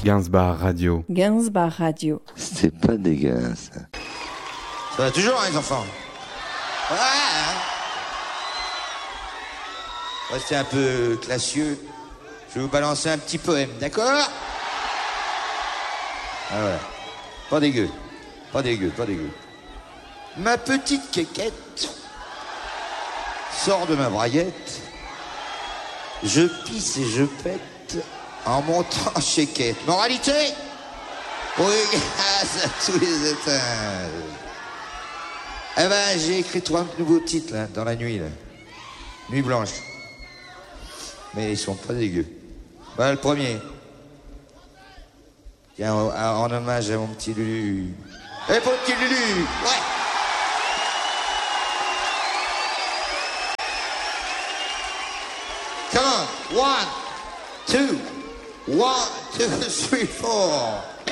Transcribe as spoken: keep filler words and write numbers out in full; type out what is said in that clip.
Gainsbar Radio. Gainsbar Radio. C'est pas dégueu, ça. Ça va toujours, hein, les enfants? Ouais, hein. Restez un peu classieux. Je vais vous balancer un petit poème, d'accord? Ah ouais. Pas dégueu. Pas dégueu, pas dégueu. Ma petite quéquette sort de ma braguette. Je pisse et je pète en montant chez Kate. Moralité? Oui, grâce à tous les étages. Eh ben, j'ai écrit trois nouveaux titres, là, dans la nuit, là. Nuit blanche. Mais ils sont pas dégueux. Voilà le premier. Tiens, en, en hommage à mon petit Lulu. Eh, pour le petit Lulu! Ouais! Come on! One, two, one, two, three, four.